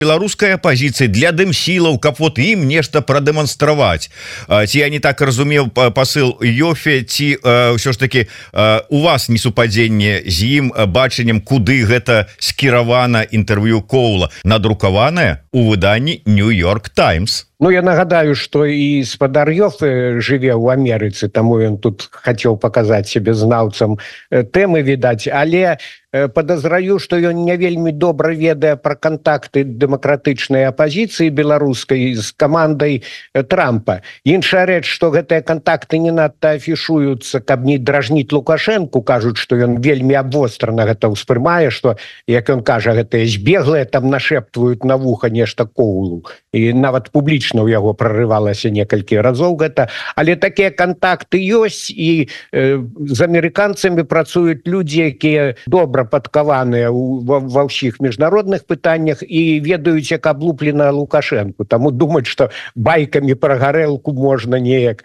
беларускай апозіцыі, для дымсілаў, каб вот ім нешта прадэманстраваць. Ці я не так разумеў пасыл Йофе, ці ўсё ж таки у вас несупадзенне з ім бачаннем, куды гэта скіравана інтэрв'ю Коула, надрукаванае у выданні Нью-Йорк Таймс. Ну, я нагадаю, что и спадар Йофе жыве ў Амерыцы, таму ён тут хацеў паказаць сябе знаўцам тэмы, відаць, але подозраю, что ён не вельмі добра ведае пра кантакты дэмакратычнай апозіцыі беларускай з камандай Трампа. Іншая рэч, што гэтыя кантакты не надта афішуюцца, каб не дражніць Лукашэнку, кажуць, што ён вельмі абвострана гэта ўспрымае, што, як ён кажа, гэтыя збеглыя там нашэптваюць на вуха нешта Коулу. І нават публічна ў яго прарывалася некалькі разоў гэта. Але такія кантакты ёсць, і з амерыканцамі працуюць людзі, якія добра падкаваныя ва ўсіх міжнародных пытаннях і ведаюць, як аблуплена Лукашэнку. Таму думаць, што байкамі пра гарэлку можна неяк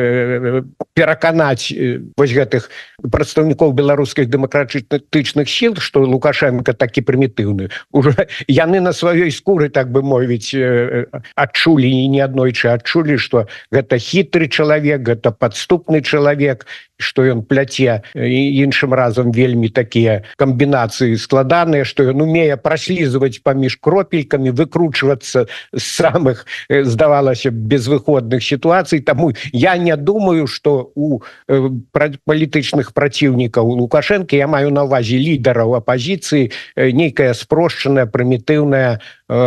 пераканаць вось гэтых прадстаўнікоў беларускіх дэмакратычных сіл, што Лукашенко такі прымітыўны. Уже яны на сваёй скуры, так бы мовіць, адчулі і не аднойчы адчулі, што гэта хітры чалавек, гэта падступны чалавек, што ён пляце іншым разам вельмі такія камбінацыі складаныя, што ён умее праслізваць паміж кропелькамі, выкручвацца з самых, здавалася, безвыходных сітуацый. Таму я не думаю, што у палітычных праціўнікаў Лукашэнкі, я маю на ўвазе лідараў апозіцыі, нейкая спрошчаная, прымітыўная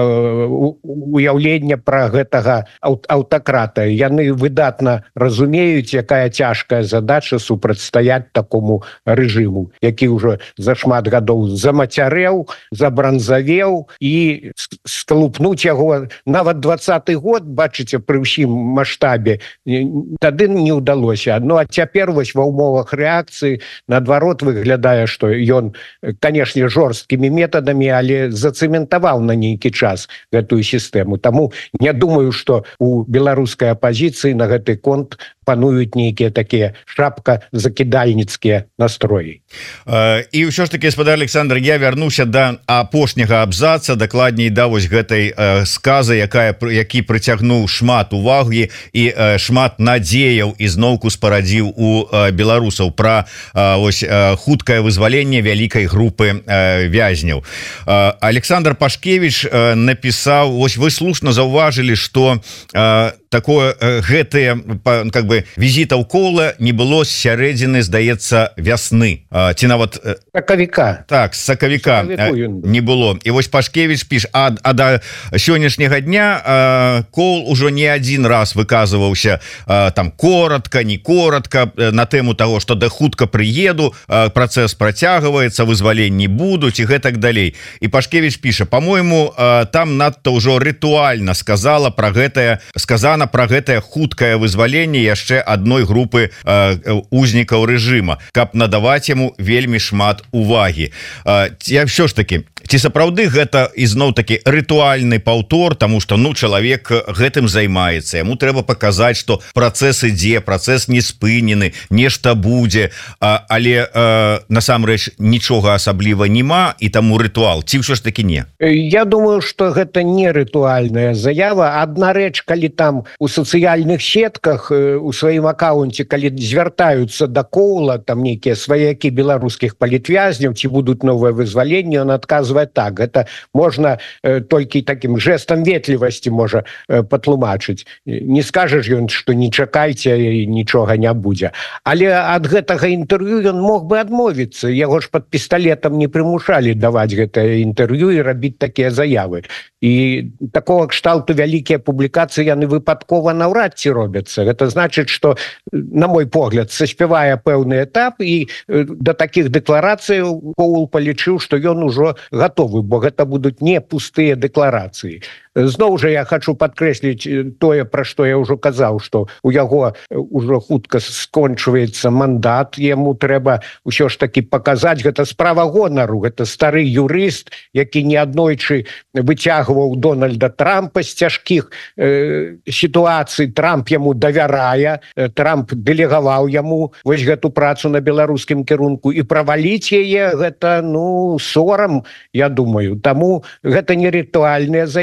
уяўленне пра гэтага аўтакрата. Яны выдатна разумеюць, якая цяжкая задача супрацьстаяць такому рэжыму, які ўжо за шмат гадоў замацярэў, забранзавеў, і скалупнуць яго нават 20-й год, бачыце, пры ўсім маштабе, тады не ўдалося. Ну, а цяпер вось ва ўмовах рэакцыі наадварот выглядае, што ён, канешне, жорсткімі метадамі, але зацэментаваў на нейкі час гэтую сістэму. Таму не думаю, што у беларускай апозіцыі на гэты конт пануюць нейкія такія шапка-закідальніцкія настроі. І ўсё ж таки, гаспадар Александр, я вярнуся да апошняга абзаца, дакладней да вось гэтай сказы, які прыцягнуў шмат увагі і шмат надзеяў і зноўку спарадзіў у беларусаў пра ось хуткае вызваленне вялікай групы вязняў. Александр Пашкевич напісаў, ось вы слушна заўважылі, што такое гэтае как бы візітаў Коула не было з сярэдзіны, здаецца, вясны, ці нават сакавіка. Так, з сакавіка не было. І вось Пашкевич піш, а да сённяшняга дня Коул ужо не адзін раз выказваўся там коротко, не коротко на тэму того, што да хутка прыеду, працэс працягваецца, вызваленні будуць і гэтак далей. І Пашкевич піша, по-моему, там надта ўжо рытуальна сказана пра гэтае хуткае вызваленне яшчэ адной групы узнікаў рэжыма, каб надаваць яму вельмі шмат увагі. Я ўсё ж таки, ці сапраўды гэта ізноў такі рытуальны паўтор, таму што чалавек гэтым займаецца, яму трэба паказаць, што працэс ідзе, працэс не спынены, нешта будзе, але насамрэч нічога асабліва няма, і таму рытуал, ці ўсё ж такі не? Я думаю, што гэта не рытуальная заява. Адна рэч, калі там у сацыяльных сетках у сваім акаунце, калі звяртаюцца да Коула, там нейкія сваякі беларускіх палітвязняў, ці будуць новыя вызваленні, он адказвае так. Гэта можна толькі такім жэстам ветлівасці можа патлумачыць. Не скажаш ён, што не чакайце, нічога не будзе. Але ад гэтага інтэрв'ю ён мог бы адмовіцца. Яго ж пад пісталетам не прымушалі даваць гэтае інтэрв'ю і рабіць такія заявы. І такого кшталту вялікія публікацыі яны выпадкова наўрад ці робяцца. Гэта значыць, што, на мой погляд, саспявае пэўны этап, і да такіх дэкларацыяў Коул палічыў, што ён ужо гатовы, бо гэта будуць не пустыя дэкларацыі. зноў жа я хочу подкрэсліць тое, пра што я ўжо казаў, што у яго ўжо хутка скончваецца мандат, яму трэба ўсё ж таки паказаць, гэта справа гонару, гэта стары юрыст, які неаднойчы выцягваў Дональда Трампа з цяжкіх сітуацый. Трамп яму давярае, Трамп дэлегаваў яму вось гэту працу на беларускім кірунку, і праваліць яе гэта, ну, сорам, я думаю. Таму гэта не рытуальныя